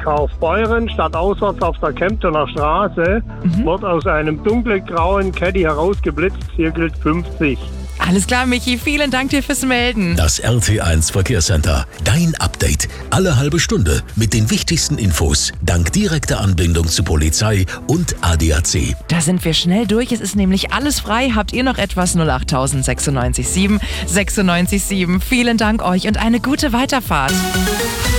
Kaufbeuren, stadtauswärts auf der Kemptener Straße, wird aus einem dunkelgrauen Caddy herausgeblitzt. Hier gilt 50. Alles klar, Michi, vielen Dank dir fürs Melden. Das RT1 Verkehrscenter. Dein Update. Alle halbe Stunde mit den wichtigsten Infos. Dank direkter Anbindung zu Polizei und ADAC. Da sind wir schnell durch. Es ist nämlich alles frei. Habt ihr noch etwas? 08000 96 7 96 7. Vielen Dank euch und eine gute Weiterfahrt.